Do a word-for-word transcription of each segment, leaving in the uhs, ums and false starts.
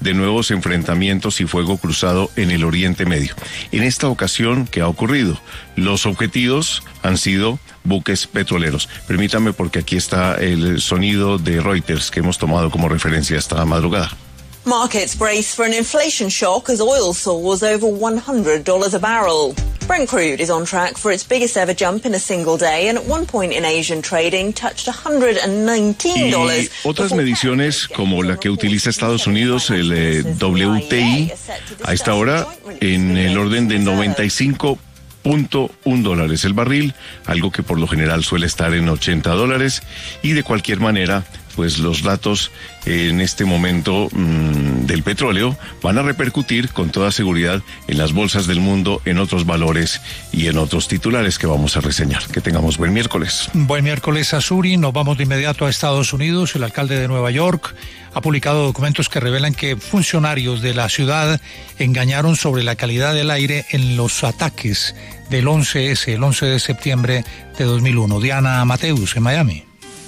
de nuevos enfrentamientos y fuego cruzado en el Oriente Medio. En esta ocasión, ¿qué ha ocurrido? Los objetivos han sido buques petroleros. Permítame, porque aquí está el sonido de Reuters que hemos tomado como referencia esta madrugada. Markets brace for an inflation shock as oil soars over one hundred dollars a barrel. Brent crude is on track for its biggest ever jump in a single day, and at one point in Asian trading touched one hundred nineteen dollars. Y otras mediciones como la que utiliza Estados Unidos, el eh, W T I, a esta hora en el orden de noventa y cinco punto uno dólares el barril, algo que por lo general suele estar en ochenta dólares, y de cualquier manera, pues los datos en este momento mmm, del petróleo van a repercutir con toda seguridad en las bolsas del mundo, en otros valores y en otros titulares que vamos a reseñar. Que tengamos buen miércoles. Buen miércoles, Azuri. Nos vamos de inmediato a Estados Unidos. El alcalde de Nueva York ha publicado documentos que revelan que funcionarios de la ciudad engañaron sobre la calidad del aire en los ataques del once ese, el once de septiembre de dos mil uno. Diana Mateus, en Miami.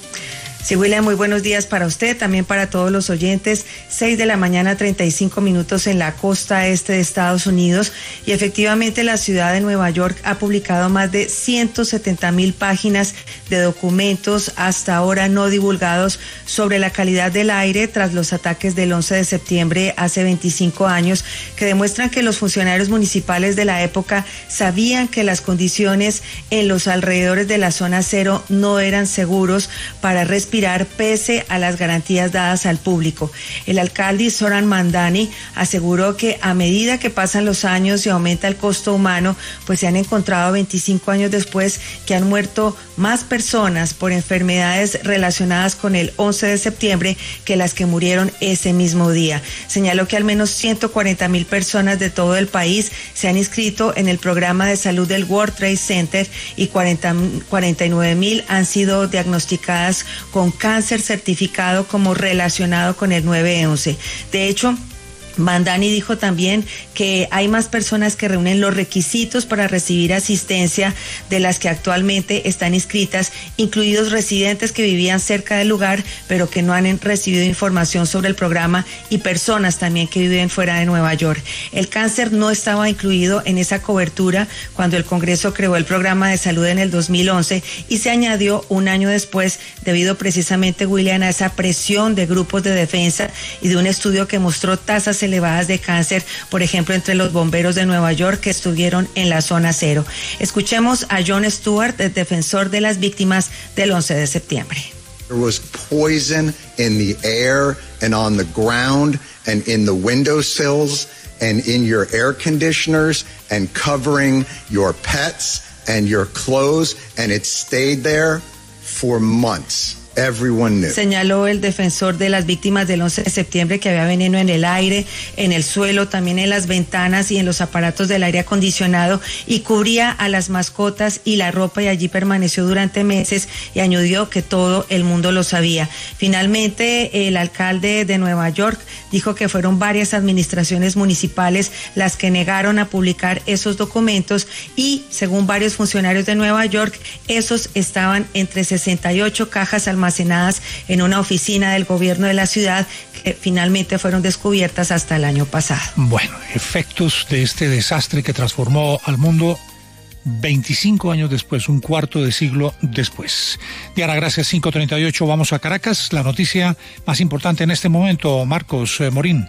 Sí, William, muy buenos días para usted, también para todos los oyentes. Seis de la mañana, treinta y cinco minutos en la costa este de Estados Unidos. Y efectivamente la ciudad de Nueva York ha publicado más de ciento setenta mil páginas de documentos hasta ahora no divulgados sobre la calidad del aire tras los ataques del once de septiembre hace veinticinco años, que demuestran que los funcionarios municipales de la época sabían que las condiciones en los alrededores de la zona cero no eran seguros para respirar pese a las garantías dadas al público. El alcalde Zoran Mamdani aseguró que a medida que pasan los años y aumenta el costo humano, pues se han encontrado veinticinco años después que han muerto más personas por enfermedades relacionadas con el once de septiembre que las que murieron ese mismo día. Señaló que al menos ciento cuarenta mil personas de todo el país se han inscrito en el programa de salud del World Trade Center y cuarenta, cuarenta y nueve mil han sido diagnosticadas con cáncer certificado como relacionado con el nueve once. De hecho, Mamdani dijo también que hay más personas que reúnen los requisitos para recibir asistencia de las que actualmente están inscritas, incluidos residentes que vivían cerca del lugar, pero que no han recibido información sobre el programa, y personas también que viven fuera de Nueva York. El cáncer no estaba incluido en esa cobertura cuando el Congreso creó el programa de salud en el dos mil once y se añadió un año después debido precisamente, William, a esa presión de grupos de defensa y de un estudio que mostró tasas elevadas de cáncer, por ejemplo, entre los bomberos de Nueva York que estuvieron en la zona cero. Escuchemos a Jon Stewart, el defensor de las víctimas del once de septiembre. There was poison in the air and on the ground and in the windowsills and in your air conditioners and covering your pets and your clothes, and it stayed there for months. Everyone knew. Señaló el defensor de las víctimas del once de septiembre que había veneno en el aire, en el suelo, también en las ventanas y en los aparatos del aire acondicionado, y cubría a las mascotas y la ropa, y allí permaneció durante meses, y añadió que todo el mundo lo sabía. Finalmente, el alcalde de Nueva York dijo que fueron varias administraciones municipales las que negaron a publicar esos documentos, y según varios funcionarios de Nueva York, esos estaban entre sesenta y ocho cajas almacenadas en una oficina del gobierno de la ciudad, que finalmente fueron descubiertas hasta el año pasado. Bueno, efectos de este desastre que transformó al mundo veinticinco años después, un cuarto de siglo después. Diana, gracias. cinco treinta y ocho, vamos a Caracas. La noticia más importante en este momento, Marcos eh, Morín.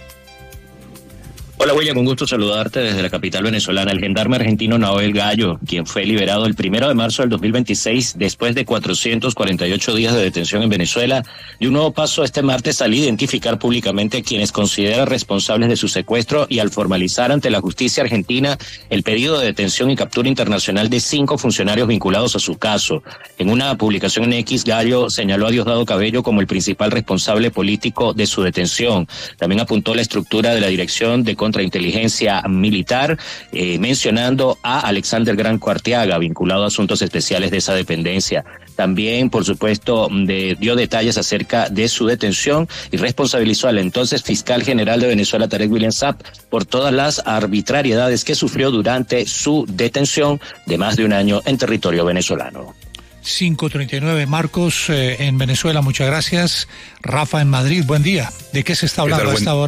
Hola, William, un gusto saludarte desde la capital venezolana. El gendarme argentino Nahuel Gallo, quien fue liberado el primero de marzo del dos mil veintiséis después de cuatrocientos cuarenta y ocho días de detención en Venezuela, dio un nuevo paso este martes al identificar públicamente a quienes considera responsables de su secuestro y al formalizar ante la justicia argentina el pedido de detención y captura internacional de cinco funcionarios vinculados a su caso. En una publicación en X, Gallo señaló a Diosdado Cabello como el principal responsable político de su detención. También apuntó la estructura de la Dirección de Contrainteligencia Militar, eh, mencionando a Alexander Granco Arteaga, vinculado a asuntos especiales de esa dependencia. También, por supuesto, de, dio detalles acerca de su detención y responsabilizó al entonces fiscal general de Venezuela, Tarek William Saab, por todas las arbitrariedades que sufrió durante su detención de más de un año en territorio venezolano. cinco treinta y nueve, Marcos, eh, en Venezuela, muchas gracias. Rafa, en Madrid, buen día. ¿De qué se está hablando a esta hora?